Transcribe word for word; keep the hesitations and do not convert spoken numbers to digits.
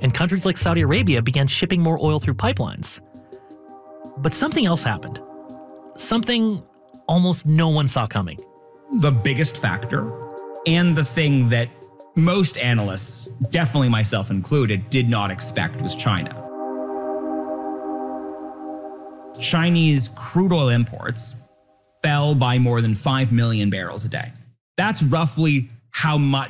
and countries like Saudi Arabia began shipping more oil through pipelines. But something else happened. Something almost no one saw coming. The biggest factor, and the thing that most analysts, definitely myself included, did not expect, was China. Chinese crude oil imports fell by more than five million barrels a day. That's roughly how much